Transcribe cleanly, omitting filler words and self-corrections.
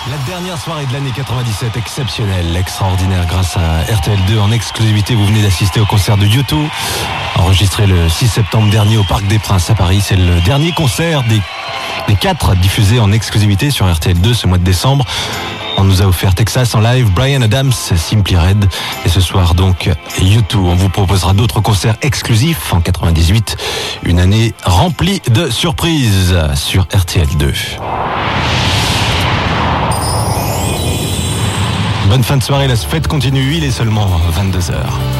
La dernière soirée de l'année 97, exceptionnelle, extraordinaire grâce à RTL2 en exclusivité. Vous venez d'assister au concert de U2, enregistré le 6 septembre dernier au Parc des Princes à Paris. C'est le dernier concert des 4 diffusés en exclusivité sur RTL2 ce mois de décembre. On nous a offert Texas en live, Bryan Adams, Simply Red. Et ce soir donc U2. On vous proposera d'autres concerts exclusifs en 98. Une année remplie de surprises sur RTL2. Bonne fin de soirée, la fête continue, il est seulement 22h.